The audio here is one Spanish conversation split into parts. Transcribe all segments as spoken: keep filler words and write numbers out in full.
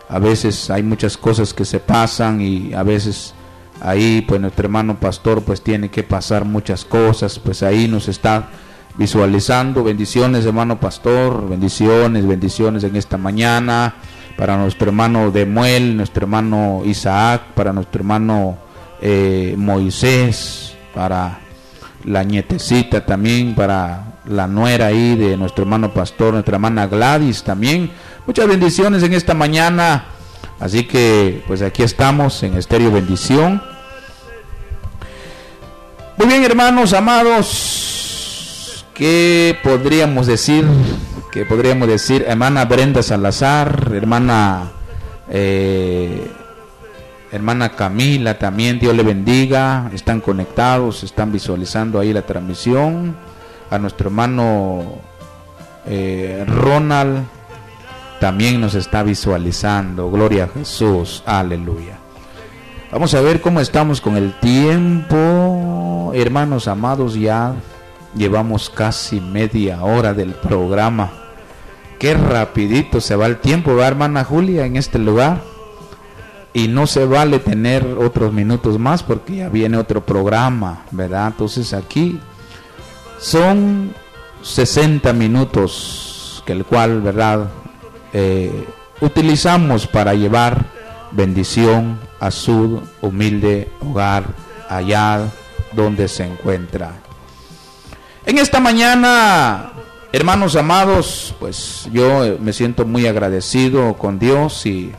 a veces hay muchas cosas que se pasan y a veces ahí pues nuestro hermano pastor pues tiene que pasar muchas cosas, pues ahí nos está visualizando. Bendiciones, hermano pastor, bendiciones, bendiciones en esta mañana para nuestro hermano Demuel, nuestro hermano Isaac, para nuestro hermano eh, Moisés, para la nietecita también, para la nuera ahí de nuestro hermano pastor, nuestra hermana Gladys también. Muchas bendiciones en esta mañana. Así que pues aquí estamos en Estéreo Bendición. Muy bien, hermanos amados, ¿qué podríamos decir? ¿Qué podríamos decir? Hermana Brenda Salazar, hermana eh, hermana Camila también, Dios le bendiga. Están conectados, están visualizando ahí la transmisión. A nuestro hermano eh, Ronald también nos está visualizando. Gloria a Jesús, aleluya. Vamos a ver cómo estamos con el tiempo. Hermanos amados, ya llevamos casi media hora del programa. Qué rapidito se va el tiempo, ¿verdad, hermana Julia, en este lugar? Y no se vale tener otros minutos más porque ya viene otro programa, ¿verdad? Entonces aquí son sesenta minutos, que el cual, ¿verdad?, eh, utilizamos para llevar bendición a su humilde hogar, allá donde se encuentra. En esta mañana, hermanos amados, pues yo me siento muy agradecido con Dios y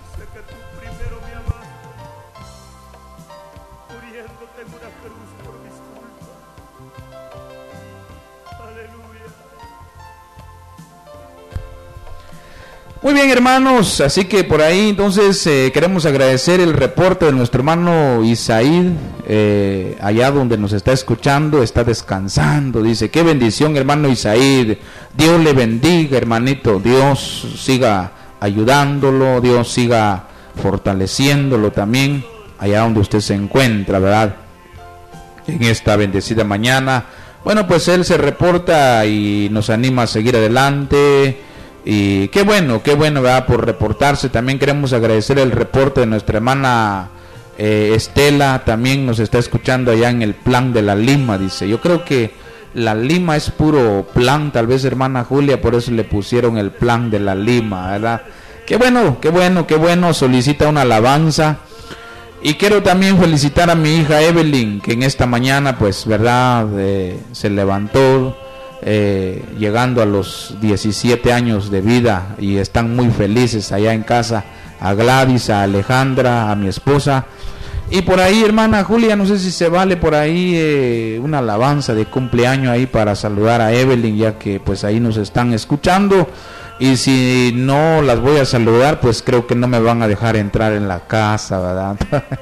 muy bien, hermanos, así que por ahí entonces eh, queremos agradecer el reporte de nuestro hermano Isaíd, eh, allá donde nos está escuchando, está descansando. Dice, qué bendición, hermano Isaíd, Dios le bendiga, hermanito, Dios siga ayudándolo, Dios siga fortaleciéndolo también, allá donde usted se encuentra, ¿verdad?, en esta bendecida mañana. Bueno, pues él se reporta y nos anima a seguir adelante. Y qué bueno, qué bueno, ¿verdad?, por reportarse. También queremos agradecer el reporte de nuestra hermana eh, Estela, también nos está escuchando allá en el Plan de la Lima, dice. Yo creo que la Lima es puro plan, tal vez, hermana Julia, por eso le pusieron el Plan de la Lima, ¿verdad? Qué bueno, qué bueno, qué bueno, solicita una alabanza. Y quiero también felicitar a mi hija Evelyn, que en esta mañana, pues, ¿verdad?, eh, se levantó, Eh, llegando a los diecisiete años de vida, y están muy felices allá en casa. A Gladys, a Alejandra, a mi esposa. Y por ahí, hermana Julia, no sé si se vale por ahí eh, una alabanza de cumpleaños ahí para saludar a Evelyn, ya que pues ahí nos están escuchando. Y si no las voy a saludar, pues creo que no me van a dejar entrar en la casa, ¿verdad?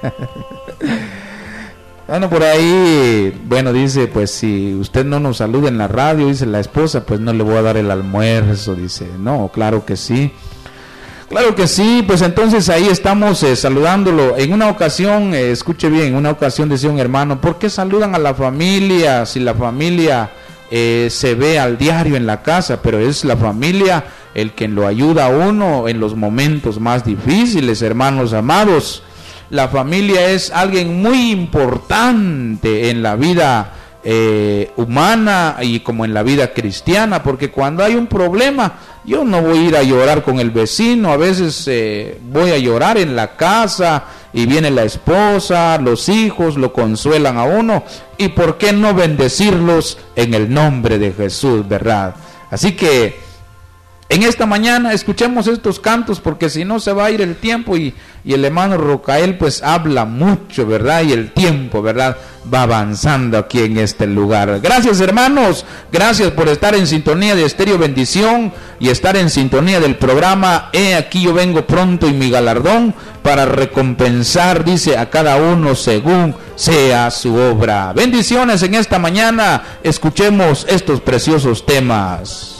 Bueno, por ahí, bueno, dice, pues si usted no nos saluda en la radio, dice la esposa, pues no le voy a dar el almuerzo, dice. No, claro que sí, claro que sí. Pues entonces ahí estamos eh, saludándolo. En una ocasión, eh, escuche bien, en una ocasión decía un hermano, ¿por qué saludan a la familia si la familia eh, se ve al diario en la casa? Pero es la familia el que lo ayuda a uno en los momentos más difíciles, hermanos amados. La familia es alguien muy importante en la vida eh, humana y como en la vida cristiana, porque cuando hay un problema, yo no voy a ir a llorar con el vecino, a veces eh, voy a llorar en la casa y viene la esposa, los hijos lo consuelan a uno, y por qué no bendecirlos en el nombre de Jesús, ¿verdad? Así que en esta mañana escuchemos estos cantos, porque si no se va a ir el tiempo, y, y el hermano Rocael pues habla mucho, ¿verdad? Y el tiempo, ¿verdad?, va avanzando aquí en este lugar. Gracias, hermanos, gracias por estar en sintonía de Estéreo Bendición y estar en sintonía del programa He aquí yo vengo pronto y mi galardón para recompensar, dice, a cada uno según sea su obra. Bendiciones en esta mañana, escuchemos estos preciosos temas.